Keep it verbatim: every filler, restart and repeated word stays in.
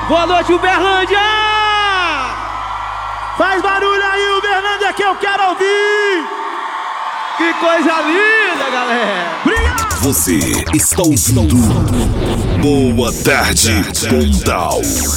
Boa noite, Uberlândia! Faz barulho aí, Uberlândia, que eu quero ouvir! Que coisa linda, galera! Obrigado! Você está ouvindo Boa Tarde Pontal.